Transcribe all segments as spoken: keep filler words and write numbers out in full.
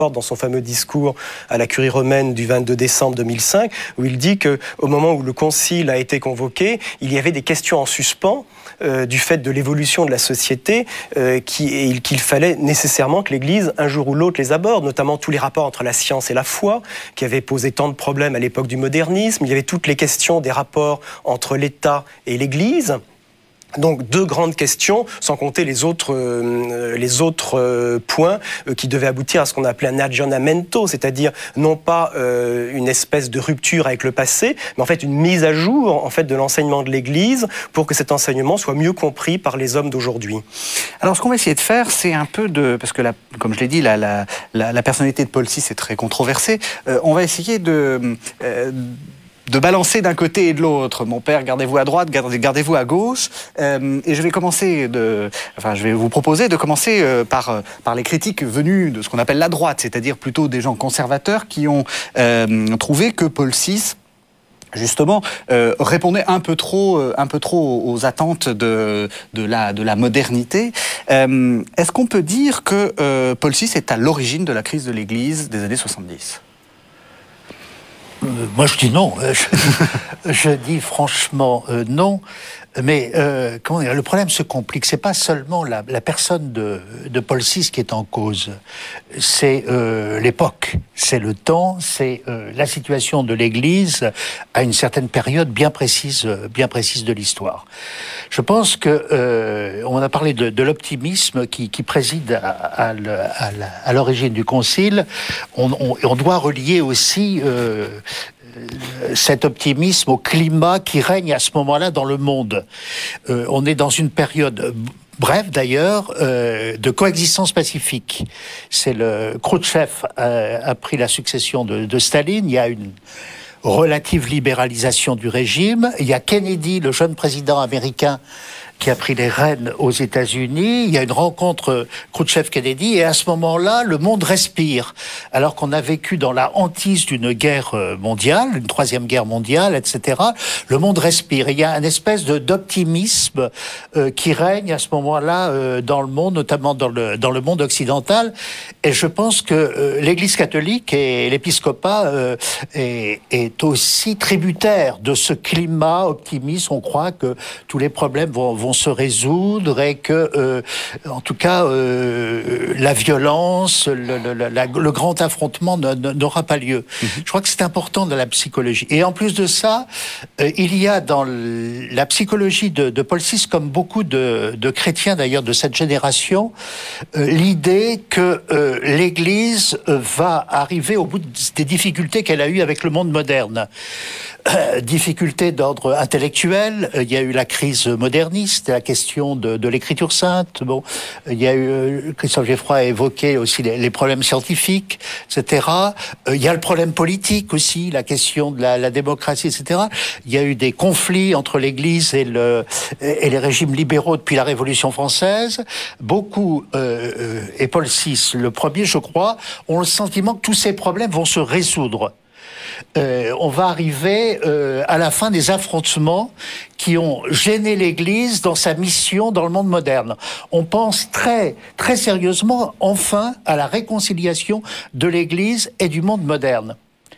dans son fameux discours à la Curie romaine du vingt-deux décembre deux mille cinq, où il dit qu'au moment où le concile a été convoqué, il y avait des questions en suspens euh, du fait de l'évolution de la société euh, qui, et qu'il fallait nécessairement que l'Église, un jour ou l'autre, les aborde, notamment tous les rapports entre la science et la foi, qui avaient posé tant de problèmes à l'époque du modernisme. Il y avait toutes les questions des rapports entre l'État et l'Église. Donc deux grandes questions, sans compter les autres, euh, les autres euh, points euh, qui devaient aboutir à ce qu'on appelait un aggiornamento, c'est-à-dire non pas euh, une espèce de rupture avec le passé, mais en fait une mise à jour en fait de l'enseignement de l'Église pour que cet enseignement soit mieux compris par les hommes d'aujourd'hui. Alors ce qu'on va essayer de faire, c'est un peu de... Parce que, la, comme je l'ai dit, la, la, la, la personnalité de Paul six est très controversée. Euh, on va essayer de... Euh, de balancer d'un côté et de l'autre. Mon père, gardez-vous à droite, gardez-vous à gauche. Euh, et je vais commencer de, enfin, je vais vous proposer de commencer euh, par, par les critiques venues de ce qu'on appelle la droite, c'est-à-dire plutôt des gens conservateurs qui ont euh, trouvé que Paul six, justement, euh, répondait un peu trop, euh, un peu trop aux attentes de, de, la, de la modernité. Euh, est-ce qu'on peut dire que euh, Paul six est à l'origine de la crise de l'Église des années soixante-dix ? Euh, moi, je dis non. Je, je dis franchement euh, non. Mais euh, comment dire, le problème se complique. C'est pas seulement la, la personne de, de Paul six qui est en cause. C'est euh, l'époque, c'est le temps, c'est euh, la situation de l'Église à une certaine période bien précise, bien précise de l'histoire. Je pense que euh, on a parlé de, de l'optimisme qui, qui préside à, à, à, à l'origine du Concile. On, on, on doit relier aussi euh, cet optimisme au climat qui règne à ce moment-là dans le monde. Euh, on est dans une période brève d'ailleurs euh, de coexistence pacifique. C'est le Khrouchtchev a, a pris la succession de, de Staline. Il y a une relative libéralisation du régime. Il y a Kennedy, le jeune président américain, qui a pris les rênes aux États-Unis. Il y a une rencontre Khrouchtchev-Kennedy et à ce moment-là, le monde respire. Alors qu'on a vécu dans la hantise d'une guerre mondiale, une troisième guerre mondiale, et cetera, le monde respire. Et il y a une espèce de, d'optimisme euh, qui règne à ce moment-là euh, dans le monde, notamment dans le, dans le monde occidental. Et je pense que euh, l'Église catholique et l'épiscopat euh, est, est aussi tributaire de ce climat optimiste. On croit que tous les problèmes vont, vont se résoudre et que, euh, en tout cas, euh, la violence, le, le, la, le grand affrontement ne, ne, n'aura pas lieu. Mm-hmm. Je crois que c'est important dans la psychologie. Et en plus de ça, euh, il y a dans la psychologie de, de Paul six, comme beaucoup de, de chrétiens d'ailleurs de cette génération, euh, l'idée que euh, l'Église va arriver au bout des difficultés qu'elle a eues avec le monde moderne. Euh, difficultés d'ordre intellectuel, euh, il y a eu la crise moderniste, la question de, de l'écriture sainte, bon, il y a eu, euh, Christophe Geffroy a évoqué aussi les, les problèmes scientifiques, et cetera. Euh, il y a le problème politique aussi, la question de la, la démocratie, et cetera. Il y a eu des conflits entre l'Église et, le, et les régimes libéraux depuis la Révolution française. Beaucoup, euh, euh, et Paul six, le premier, je crois, ont le sentiment que tous ces problèmes vont se résoudre. Euh, on va arriver euh, à la fin des affrontements qui ont gêné l'Église dans sa mission dans le monde moderne. On pense très, très sérieusement, enfin, à la réconciliation de l'Église et du monde moderne.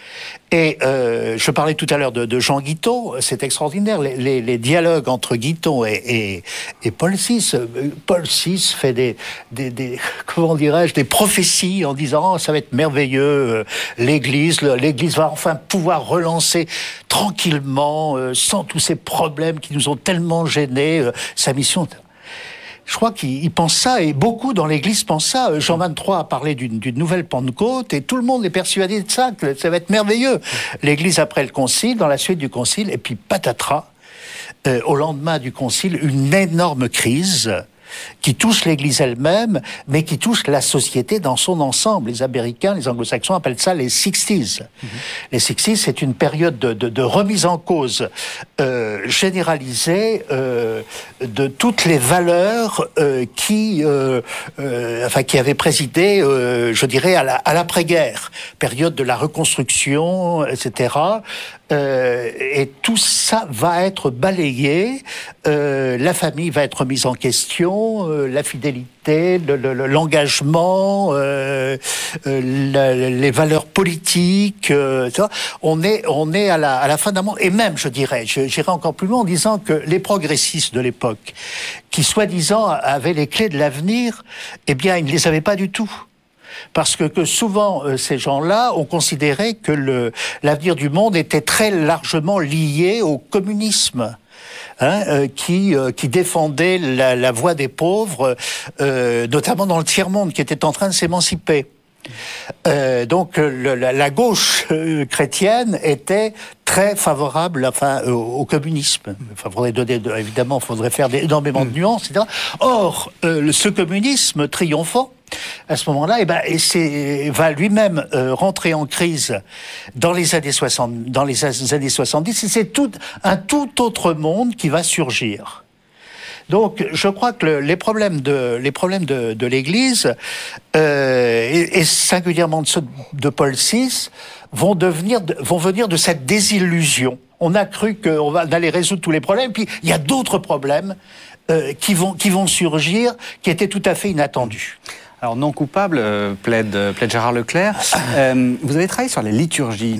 Et euh, je parlais tout à l'heure de, de Jean Guiton, c'est extraordinaire, les, les, les dialogues entre Guiton et, et, et Paul six. Paul six fait des, des, des, comment dirais-je, des prophéties en disant oh, ça va être merveilleux, l'Église, l'Église va enfin pouvoir relancer tranquillement, euh, sans tous ces problèmes qui nous ont tellement gênés, euh, sa mission. Je crois qu'il pense ça, et beaucoup dans l'Église pensent ça. Jean vingt-trois a parlé d'une, d'une nouvelle Pentecôte, et tout le monde est persuadé de ça, que ça va être merveilleux. L'Église après le Concile, dans la suite du Concile, et puis patatras, euh, au lendemain du Concile, une énorme crise qui touche l'Église elle-même, mais qui touche la société dans son ensemble. Les Américains, les Anglo-Saxons appellent ça les sixties. Mm-hmm. Les sixties, c'est une période de, de, de remise en cause euh, généralisée euh, de toutes les valeurs euh, qui, euh, euh, enfin, qui avaient présidé, euh, je dirais, à, la, à l'après-guerre, période de la reconstruction, et cetera. Euh, et tout ça va être balayé, euh, la famille va être mise en question, dévotion, euh, la fidélité, le, le, l'engagement, euh, euh, la, les valeurs politiques. Euh, on est, on est à la, à la fin d'un monde. Et même, je dirais, je, j'irai encore plus loin en disant que les progressistes de l'époque, qui soi-disant avaient les clés de l'avenir, eh bien, ils ne les avaient pas du tout. Parce que, que souvent, euh, ces gens-là ont considéré que le, l'avenir du monde était très largement lié au communisme. Hein, euh, qui, euh, qui défendait la, la voix des pauvres, euh, notamment dans le tiers-monde, qui était en train de s'émanciper. Euh, donc le, la, la gauche euh, chrétienne était très favorable, enfin, au, au communisme. Enfin, faudrait donner, de, évidemment, faudrait faire des, énormément de nuances, et cetera. Or, euh, ce communisme triomphant, à ce moment-là, eh ben, et c'est, va lui-même euh, rentrer en crise dans les années soixante, dans les années soixante-dix, et c'est tout, un tout autre monde qui va surgir. Donc, je crois que le, les problèmes de les problèmes de, de l'Église euh, et, et singulièrement de ceux de Paul six vont devenir vont venir de cette désillusion. On a cru qu'on va allait résoudre tous les problèmes, puis il y a d'autres problèmes euh, qui vont qui vont surgir, qui étaient tout à fait inattendus. Alors, non coupable, euh, plaide, plaide Gérard Leclerc. Euh, vous avez travaillé sur la liturgie.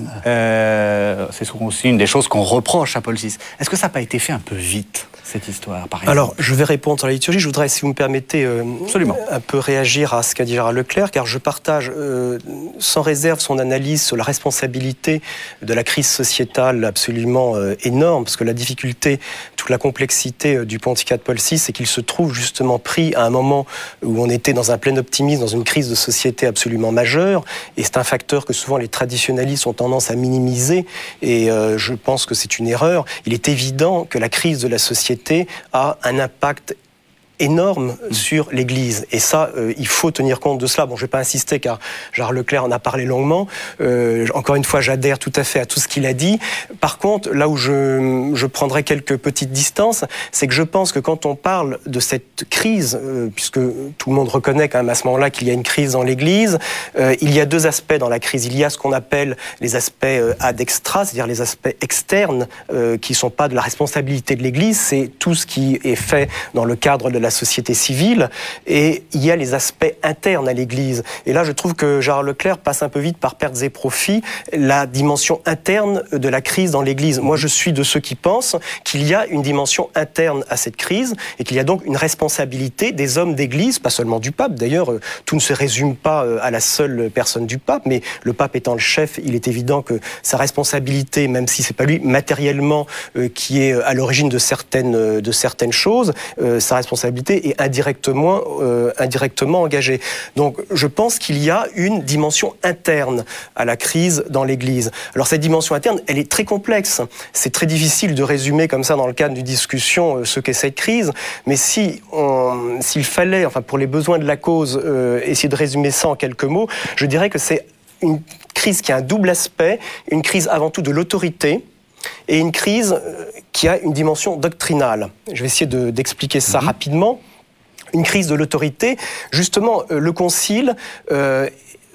Euh, c'est souvent aussi une des choses qu'on reproche à Paul six. Est-ce que ça n'a pas été fait un peu vite, cette histoire, par exemple ? Alors, je vais répondre sur la liturgie. Je voudrais, si vous me permettez, euh, un peu réagir à ce qu'a dit Gérard Leclerc, car je partage euh, sans réserve son analyse sur la responsabilité de la crise sociétale absolument euh, énorme, parce que la difficulté, toute la complexité euh, du pontificat de Paul six, c'est qu'il se trouve justement pris à un moment où on était dans un plein optimisme, dans une crise de société absolument majeure, et c'est un facteur que souvent les traditionalistes ont tendance à minimiser, et euh, je pense que c'est une erreur. Il est évident que la crise de la société a un impact énorme sur l'Église. Et ça, euh, il faut tenir compte de cela. Bon, je ne vais pas insister car Gérard Leclerc en a parlé longuement. Euh, encore une fois, j'adhère tout à fait à tout ce qu'il a dit. Par contre, là où je, je prendrai quelques petites distances, c'est que je pense que quand on parle de cette crise, euh, puisque tout le monde reconnaît quand même à ce moment-là qu'il y a une crise dans l'Église, euh, il y a deux aspects dans la crise. Il y a ce qu'on appelle les aspects euh, ad extra, c'est-à-dire les aspects externes euh, qui ne sont pas de la responsabilité de l'Église. C'est tout ce qui est fait dans le cadre de la la société civile, et il y a les aspects internes à l'Église. Et là, je trouve que Gérard Leclerc passe un peu vite par pertes et profits la dimension interne de la crise dans l'Église. Moi, je suis de ceux qui pensent qu'il y a une dimension interne à cette crise et qu'il y a donc une responsabilité des hommes d'Église, pas seulement du pape. D'ailleurs, tout ne se résume pas à la seule personne du pape, mais le pape étant le chef, il est évident que sa responsabilité, même si c'est pas lui matériellement euh, qui est à l'origine de certaines, de certaines choses, euh, sa responsabilité est indirectement, euh, indirectement engagée. Donc je pense qu'il y a une dimension interne à la crise dans l'Église. Alors cette dimension interne, elle est très complexe. C'est très difficile de résumer comme ça dans le cadre d'une discussion euh, ce qu'est cette crise, mais si on, s'il fallait, enfin pour les besoins de la cause, euh, essayer de résumer ça en quelques mots, je dirais que c'est une crise qui a un double aspect, une crise avant tout de l'autorité, et une crise qui a une dimension doctrinale. Je vais essayer de, d'expliquer ça mmh. rapidement. Une crise de l'autorité, justement, euh, le Concile euh,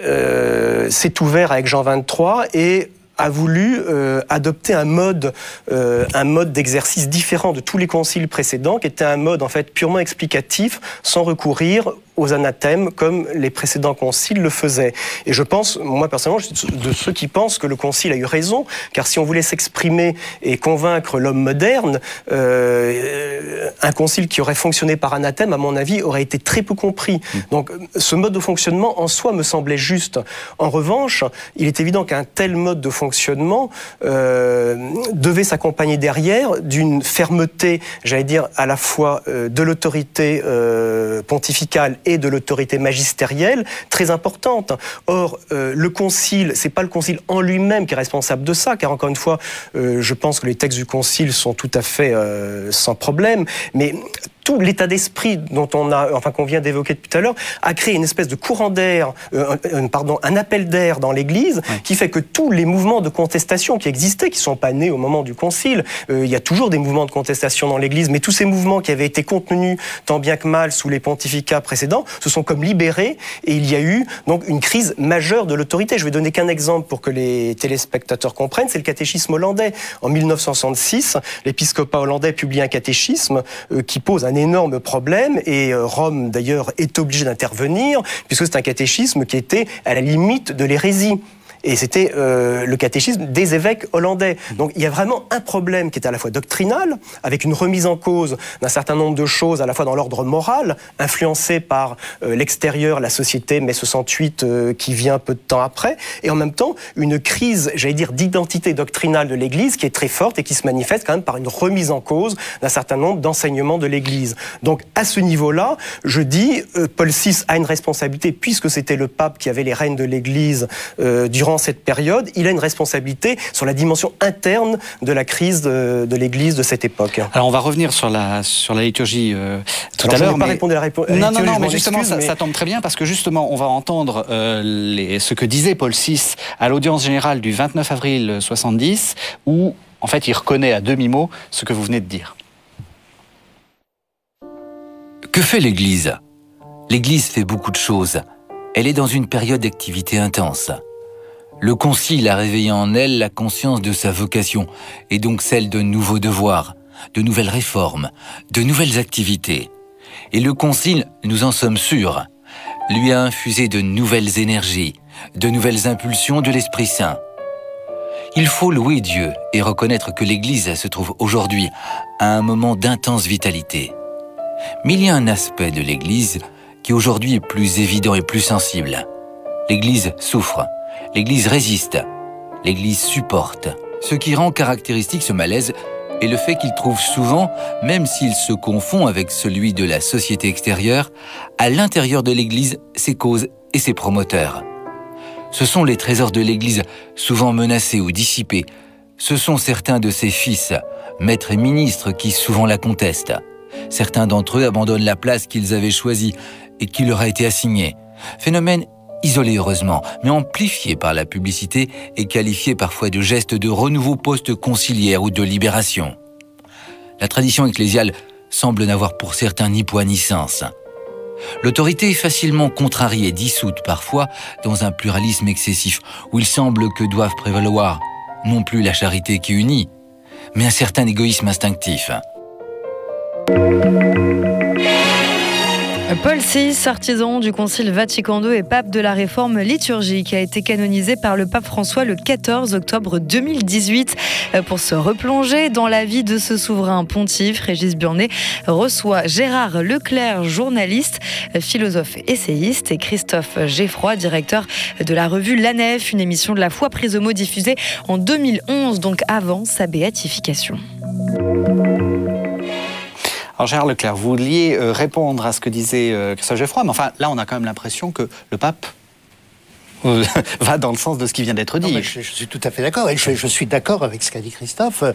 euh, s'est ouvert avec Jean vingt-trois et a voulu euh, adopter un mode, euh, un mode d'exercice différent de tous les conciles précédents, qui était un mode en fait purement explicatif, sans recourir aux anathèmes comme les précédents conciles le faisaient. Et je pense, moi personnellement, je suis de ceux qui pensent que le concile a eu raison, car si on voulait s'exprimer et convaincre l'homme moderne, euh, un concile qui aurait fonctionné par anathème, à mon avis, aurait été très peu compris. Mmh. Donc ce mode de fonctionnement en soi me semblait juste. En revanche, il est évident qu'un tel mode de fonctionnement euh, devait s'accompagner derrière d'une fermeté, j'allais dire, à la fois euh, de l'autorité euh, pontificale et de l'autorité magistérielle très importante. Or, euh, le concile, c'est pas le concile en lui-même qui est responsable de ça, car encore une fois, euh, je pense que les textes du concile sont tout à fait euh, sans problème, mais tout l'état d'esprit dont on a, enfin qu'on vient d'évoquer depuis tout à l'heure, a créé une espèce de courant d'air, euh, un, pardon, un appel d'air dans l'Église, ouais. qui fait que tous les mouvements de contestation qui existaient, qui sont pas nés au moment du Concile, euh, il y a toujours des mouvements de contestation dans l'Église, mais tous ces mouvements qui avaient été contenus tant bien que mal sous les pontificats précédents se sont comme libérés, et il y a eu donc une crise majeure de l'autorité. Je vais donner qu'un exemple pour que les téléspectateurs comprennent, c'est le catéchisme hollandais. En mille neuf cent soixante-six, l'épiscopat hollandais publie un catéchisme euh, qui pose un un énorme problème et Rome d'ailleurs est obligé d'intervenir puisque c'est un catéchisme qui était à la limite de l'hérésie. Et c'était euh, le catéchisme des évêques hollandais. Donc il y a vraiment un problème qui est à la fois doctrinal, avec une remise en cause d'un certain nombre de choses, à la fois dans l'ordre moral, influencé par euh, l'extérieur, la société mai soixante-huit euh, qui vient peu de temps après, et en même temps une crise, j'allais dire, d'identité doctrinale de l'Église qui est très forte et qui se manifeste quand même par une remise en cause d'un certain nombre d'enseignements de l'Église. Donc à ce niveau-là, je dis, euh, Paul six a une responsabilité, puisque c'était le pape qui avait les rênes de l'Église euh, durant cette période, il a une responsabilité sur la dimension interne de la crise de, de l'Église de cette époque. Alors on va revenir sur la, sur la liturgie euh, tout Alors, à l'heure. Je n'ai pas mais... répondu à la, répo- à la non, liturgie. Non, non, mais justement, excuse, ça, mais... ça tombe très bien parce que justement, on va entendre euh, les, ce que disait Paul six à l'audience générale du vingt-neuf avril soixante-dix, où en fait il reconnaît à demi-mot ce que vous venez de dire. Que fait l'Église ? L'Église fait beaucoup de choses. Elle est dans une période d'activité intense. Le Concile a réveillé en elle la conscience de sa vocation, et donc celle de nouveaux devoirs, de nouvelles réformes, de nouvelles activités. Et le Concile, nous en sommes sûrs, lui a infusé de nouvelles énergies, de nouvelles impulsions de l'Esprit Saint. Il faut louer Dieu et reconnaître que l'Église se trouve aujourd'hui à un moment d'intense vitalité. Mais il y a un aspect de l'Église qui aujourd'hui est plus évident et plus sensible. L'Église souffre. L'Église résiste, l'Église supporte. Ce qui rend caractéristique ce malaise est le fait qu'il trouve souvent, même s'il se confond avec celui de la société extérieure, à l'intérieur de l'Église ses causes et ses promoteurs. Ce sont les trésors de l'Église souvent menacés ou dissipés. Ce sont certains de ses fils, maîtres et ministres, qui souvent la contestent. Certains d'entre eux abandonnent la place qu'ils avaient choisie et qui leur a été assignée. Phénomène isolé heureusement, mais amplifié par la publicité et qualifié parfois de gestes de renouveau post-conciliaire ou de libération. La tradition ecclésiale semble n'avoir pour certains ni poids ni sens. L'autorité est facilement contrariée, dissoute parfois dans un pluralisme excessif, où il semble que doivent prévaloir non plus la charité qui unit, mais un certain égoïsme instinctif. Paul six, artisan du Concile Vatican deux et pape de la réforme liturgique, a été canonisé par le pape François le quatorze octobre deux mille dix-huit. Pour se replonger dans la vie de ce souverain pontife, Régis Burnet reçoit Gérard Leclerc, journaliste, philosophe essayiste, et Christophe Geffroy, directeur de la revue La Nef, une émission de la foi prise au mot diffusée en deux mille onze, donc avant sa béatification. Alors Gérard Leclerc, vous vouliez euh, répondre à ce que disait euh, Christophe Geffroy, mais enfin là on a quand même l'impression que le pape euh, va dans le sens de ce qui vient d'être dit. Non, mais je, je suis tout à fait d'accord, et je, je suis d'accord avec ce qu'a dit Christophe.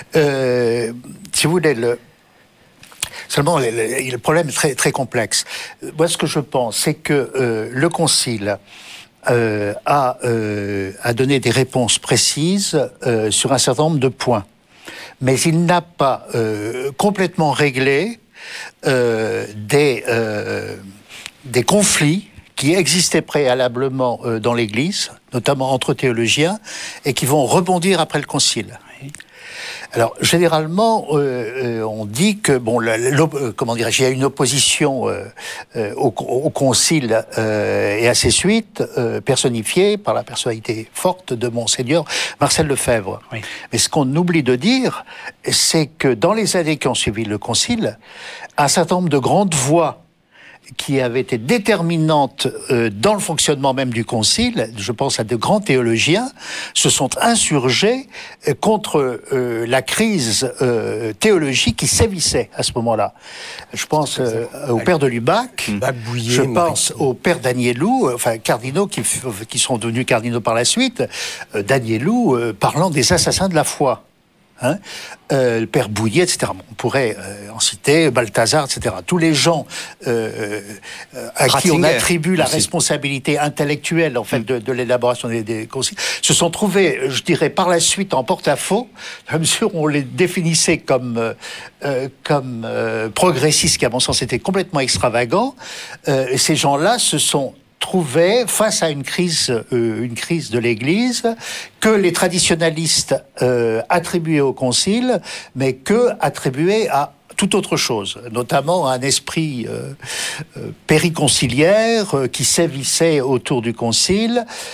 Euh, si vous voulez, le, seulement le, le, le problème est très, très complexe. Moi ce que je pense, c'est que euh, le Concile euh, a, euh, a donné des réponses précises euh, sur un certain nombre de points. Mais il n'a pas euh, complètement réglé euh, des, euh, des conflits qui existaient préalablement euh, dans l'Église, notamment entre théologiens, et qui vont rebondir après le Concile. Oui. Alors, généralement, euh, on dit que, bon, la, la, euh, comment dirais-je, il y a une opposition euh, euh, au, au Concile euh, et à ses suites, euh, personnifiée par la personnalité forte de Monseigneur Marcel Lefebvre. Oui. Mais ce qu'on oublie de dire, c'est que dans les années qui ont suivi le Concile, un certain nombre de grandes voix qui avaient été déterminantes euh, dans le fonctionnement même du Concile, je pense à de grands théologiens, se sont insurgés euh, contre euh, la crise euh, théologique qui sévissait à ce moment-là. Je pense euh, au père de Lubac, Bouillet, je pense au père d'Agnelou, enfin cardinaux qui, qui sont devenus cardinaux par la suite, euh, d'Agnelou euh, parlant des assassins de la foi. Hein, euh, le père Bouillet, et cetera. Bon, on pourrait euh, en citer Balthazar, et cetera. Tous les gens euh, euh, à Ratzinger, qui on attribue la aussi. responsabilité intellectuelle en fait mm. de, de l'élaboration des, des conciles se sont trouvés, je dirais, par la suite en porte-à-faux, à mesure où on les définissait comme euh, comme euh, progressistes, qui à mon sens était complètement extravagant. Euh, et ces gens-là se sont trouvait face à une crise, euh, une crise de l'Église que les traditionalistes euh, attribuaient au Concile, mais que attribuaient à tout autre chose, notamment un esprit euh, euh, périconciliaire euh, qui sévissait autour du concile.